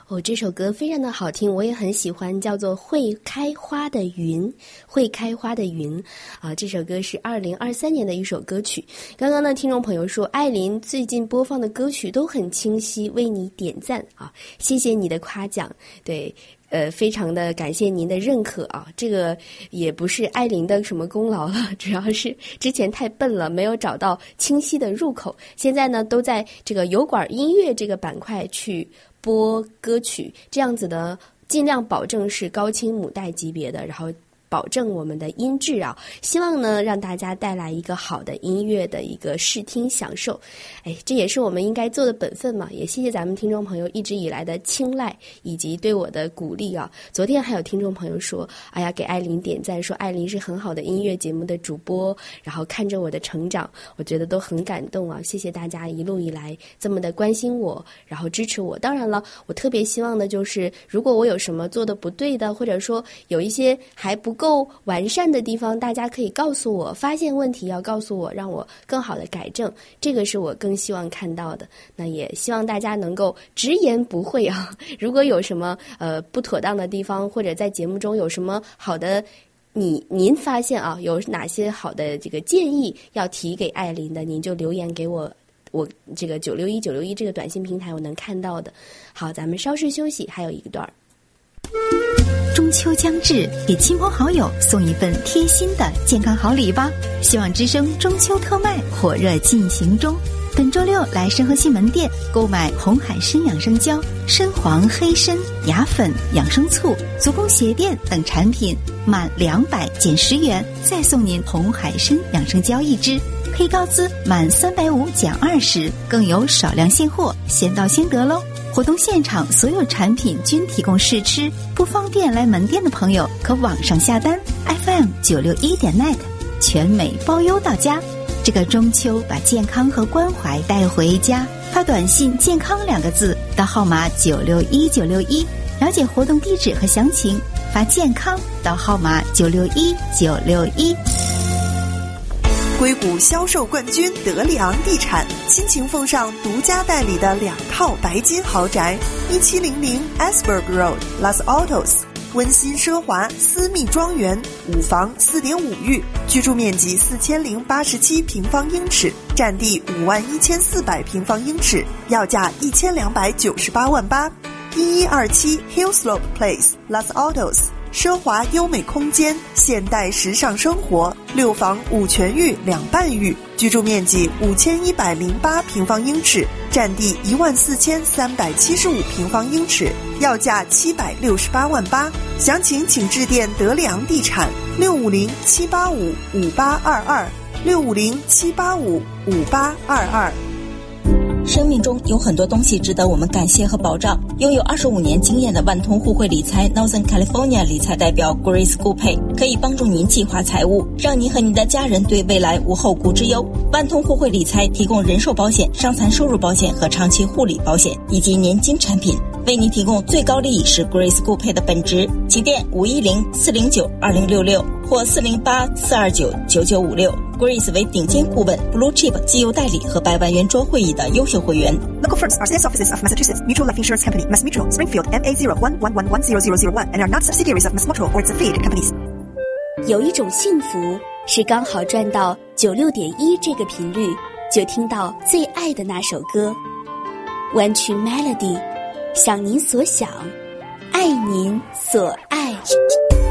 这首歌非常的好听，我也很喜欢，叫做《会开花的云》。会开花的云这首歌是2023年的一首歌曲。刚刚呢，听众朋友说艾琳最近播放的歌曲都很清晰，为你点赞谢谢你的夸奖。对，非常的感谢您的认可这个也不是艾琳的什么功劳了，主要是之前太笨了，没有找到清晰的入口，现在呢都在这个油管音乐这个板块去播歌曲，这样子的尽量保证是高清母带级别的，然后保证我们的音质希望呢让大家带来一个好的音乐的一个视听享受。这也是我们应该做的本分嘛，也谢谢咱们听众朋友一直以来的青睐以及对我的鼓励昨天还有听众朋友说给艾琳点赞，说艾琳是很好的音乐节目的主播，然后看着我的成长，我觉得都很感动谢谢大家一路以来这么的关心我，然后支持我。当然了，我特别希望的就是如果我有什么做的不对的，或者说有一些还不够完善的地方，大家可以告诉我，发现问题要告诉我，让我更好的改正，这个是我更希望看到的。那也希望大家能够直言不讳如果有什么不妥当的地方，或者在节目中有什么好的您发现有哪些好的这个建议要提给艾琳的，您就留言给我这个961这个短信平台我能看到的。好，咱们稍事休息，还有一个段。 中秋将至，给亲朋好友送一份贴心的健康好礼吧！希望之声中秋特卖火热进行中，本周六来申河西门店购买红海参养生胶、深黄黑参、牙粉、养生醋、足弓鞋垫等产品，满200减10元，再送您红海参养生胶1支。K 高资满350减20，更有少量现货，先到先得喽！活动现场所有产品均提供试吃，不方便来门店的朋友可网上下单 FM961.net， 全美包邮到家。这个中秋把健康和关怀带回家，发短信健康2个字到号码961961，了解活动地址和详情，发健康到号码961961。 硅谷销售冠军德里昂地产倾情奉上独家代理的2套白金豪宅，1700 Asberg Road Los Altos， 温馨奢华私密庄园，5房4.5浴，居住面积4087平方英尺，占地51400平方英尺，要价1298万8。1127 Hillslope Place Los Altos，奢华优美空间，现代时尚生活，6房5全浴2半浴，居住面积5108平方英尺，占地14375平方英尺，要价768万8。详情请致电德里昂地产650-785-5822，650-785-5822。 生命中有很多东西值得我们感谢和保障。拥有25年经验的万通互惠理财 Northern California 理财代表 Grace Gupay 可以帮助您计划财务，让您和您的家人对未来无后顾之忧。万通互惠理财提供人寿保险、伤残收入保险和长期护理保险以及年金产品，为您提供最高利益是 Grace Gupay 的本职。起电510-409-2066或408-429-9956。Grace 为顶尖顾问 Blue Chip 绩优代理和100万元桌会议的优秀会员。 Local firms are sales offices of Massachusetts Mutual Life Insurance Company, Mass Mutual, Springfield, MA0111100001 and are not subsidiaries of Mass Mutual or its affiliated companies. 有一种幸福是刚好转到96.1这个频率就听到最爱的那首歌，湾区 Melody， 想您所想，爱您所爱。